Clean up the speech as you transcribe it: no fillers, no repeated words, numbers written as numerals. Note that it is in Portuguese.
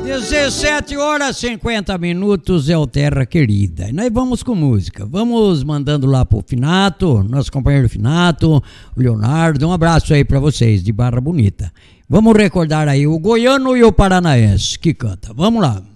17 horas 50 minutos é o Terra Querida. E nós vamos com música. Vamos mandando lá pro Finato, nosso companheiro Finato, o Leonardo. Um abraço aí pra vocês de Barra Bonita. Vamos recordar aí o goiano e o paranaense que canta. Vamos lá.